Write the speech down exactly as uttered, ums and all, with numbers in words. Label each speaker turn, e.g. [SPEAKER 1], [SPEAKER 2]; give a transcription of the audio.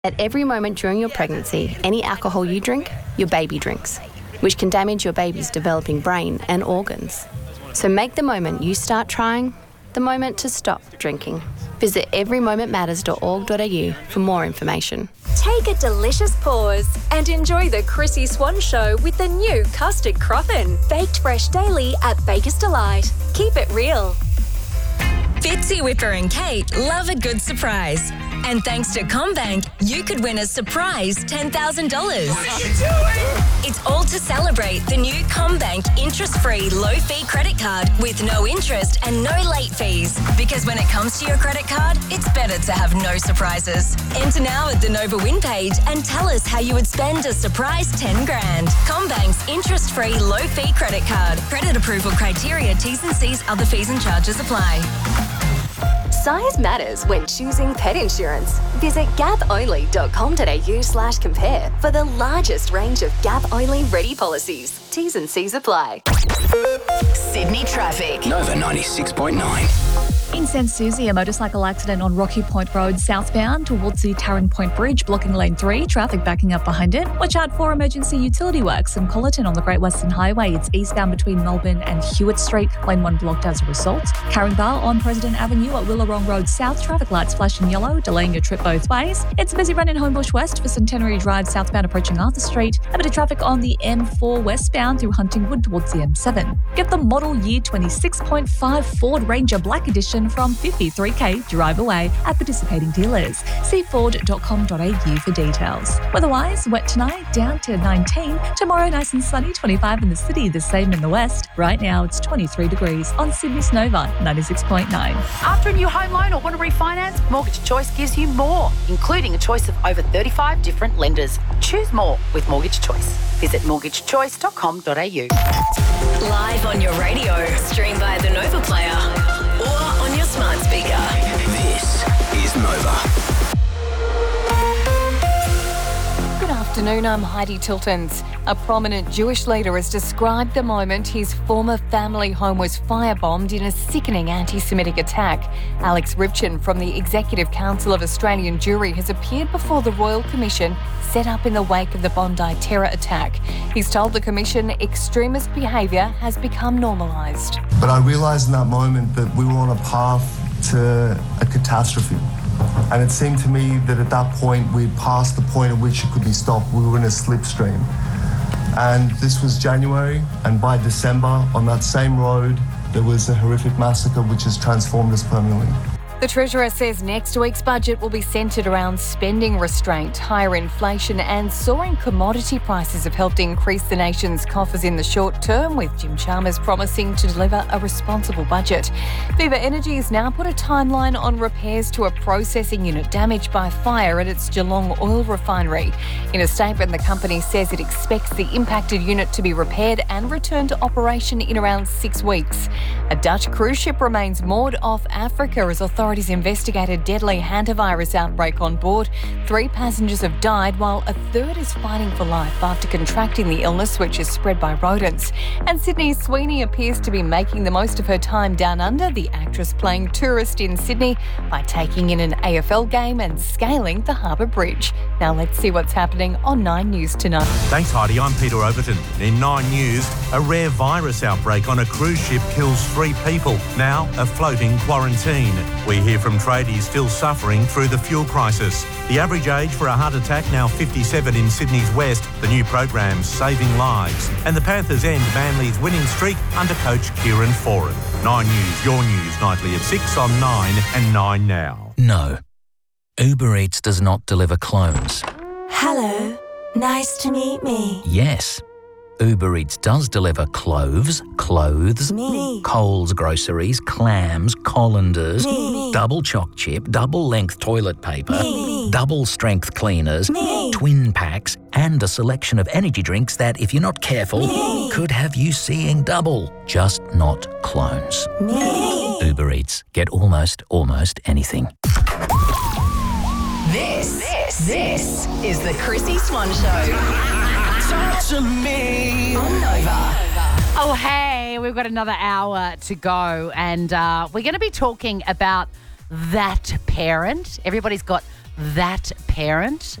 [SPEAKER 1] At every moment during your pregnancy, any alcohol you drink, your baby drinks, which can damage your baby's developing brain and organs. So make the moment you start trying the moment to stop drinking. Visit every moment matters dot org dot a u for more information.
[SPEAKER 2] Take a delicious pause and enjoy the Chrissy Swan Show with the new custard croffin, baked fresh daily at Baker's Delight. Keep it real.
[SPEAKER 3] Fitzy, Whipper and Kate love a good surprise. And thanks to CommBank, you could win a surprise ten thousand dollars.
[SPEAKER 4] What are you doing?
[SPEAKER 3] It's all to celebrate the new CommBank interest-free low-fee credit card with no interest and no late fees. Because when it comes to your credit card, it's better to have no surprises. Enter now at the Nova Win page and tell us how you would spend a surprise ten grand. CommBank's interest-free low-fee credit card. Credit approval criteria, T's and C's, other fees and charges apply.
[SPEAKER 2] Size matters when choosing pet insurance. Visit gap only dot com dot a u slash compare for the largest range of gap-only ready policies. T's and C's apply.
[SPEAKER 5] Sydney traffic.
[SPEAKER 6] Nova ninety-six point nine.
[SPEAKER 7] In San Susie, a motorcycle accident on Rocky Point Road southbound towards the Tarrant Point Bridge, blocking lane three, traffic backing up behind it. Watch out for emergency utility works in Colleton on the Great Western Highway. It's eastbound between Melbourne and Hewitt Street, lane one blocked as a result. Caringbah on President Avenue at Willarong Road South, traffic lights flashing yellow, delaying your trip both ways. It's a busy run in Homebush West for Centenary Drive southbound approaching Arthur Street. A bit of traffic on the M four westbound through Huntingwood towards the M seven. Get the model year twenty-six point five Ford Ranger Black Edition from fifty-three k drive away at participating dealers. See ford dot com dot a u for details. Weather-wise, wet tonight, down to nineteen. Tomorrow, nice and sunny, twenty-five in the city, the same in the west. Right now, it's twenty-three degrees on Sydney's Nova, ninety-six point nine.
[SPEAKER 8] After a new home loan or want to refinance, Mortgage Choice gives you more, including a choice of over thirty-five different lenders. Choose more with Mortgage Choice. Visit mortgage choice dot com dot a u.
[SPEAKER 5] Live on your radio, stream via the Nova Player or on your smart speaker.
[SPEAKER 6] This is Nova.
[SPEAKER 9] Good afternoon, I'm Heidi Tiltons. A prominent Jewish leader has described the moment his former family home was firebombed in a sickening anti-Semitic attack. Alex Rivchin from the Executive Council of Australian Jewry has appeared before the Royal Commission set up in the wake of the Bondi terror attack. He's told the Commission extremist behaviour has become normalised.
[SPEAKER 10] But I realised in that moment that we were on a path to a catastrophe. And it seemed to me that at that point we'd passed the point at which it could be stopped. We were in a slipstream. And this was January, and by December, on that same road, there was a horrific massacre which has transformed us permanently.
[SPEAKER 9] The Treasurer says next week's budget will be centred around spending restraint. Higher inflation and soaring commodity prices have helped increase the nation's coffers in the short term, with Jim Chalmers promising to deliver a responsible budget. Viva Energy has now put a timeline on repairs to a processing unit damaged by fire at its Geelong oil refinery. In a statement, the company says it expects the impacted unit to be repaired and returned to operation in around six weeks. A Dutch cruise ship remains moored off Africa as authorities investigate a deadly hantavirus outbreak on board. Three passengers have died, while a third is fighting for life after contracting the illness, which is spread by rodents. And Sydney Sweeney appears to be making the most of her time down under, the actress playing tourist in Sydney by taking in an A F L game and scaling the Harbour Bridge. Now let's see what's happening on Nine News tonight.
[SPEAKER 11] Thanks, Heidi. I'm Peter Overton. In Nine News, a rare virus outbreak on a cruise ship kills three people. Now a floating quarantine. We hear from tradies still suffering through the fuel crisis. The average age for a heart attack now fifty-seven in Sydney's west. The new program's saving lives. And the Panthers end Manly's winning streak under coach Kieran Foran. Nine News, your news, nightly at six on Nine and Nine Now.
[SPEAKER 12] No. Uber Eats does not deliver clones.
[SPEAKER 13] Hello. Nice to meet me.
[SPEAKER 12] Yes. Uber Eats does deliver cloves, clothes,
[SPEAKER 13] me.
[SPEAKER 12] Coles groceries, clams, colanders,
[SPEAKER 13] me.
[SPEAKER 12] double choc chip, double length toilet paper,
[SPEAKER 13] me.
[SPEAKER 12] double strength cleaners,
[SPEAKER 13] me.
[SPEAKER 12] twin packs, and a selection of energy drinks that, if you're not careful,
[SPEAKER 13] me.
[SPEAKER 12] could have you seeing double. Just not clones.
[SPEAKER 13] Me.
[SPEAKER 12] Uber Eats. Get almost, almost anything.
[SPEAKER 5] This, this, this is the Chrissy Swan Show. Talk to me on Nova.
[SPEAKER 14] Oh, hey, we've got another hour to go, and uh, we're going to be talking about that parent. Everybody's got that parent